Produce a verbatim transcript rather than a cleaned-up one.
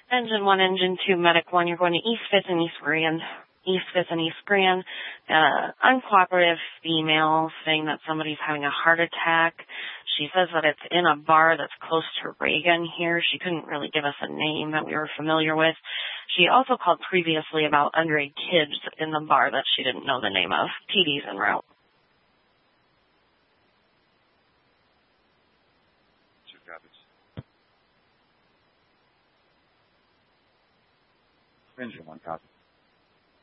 Engine one, Engine two, Medic one, you're going to East fifth and East Grand. East fifth and East Grand. Uh, uncooperative female saying that somebody's having a heart attack. She says that it's in a bar that's close to Reagan here. She couldn't really give us a name that we were familiar with. She also called previously about underage kids in the bar that she didn't know the name of. P D's en route. Two copies. Engine one copy.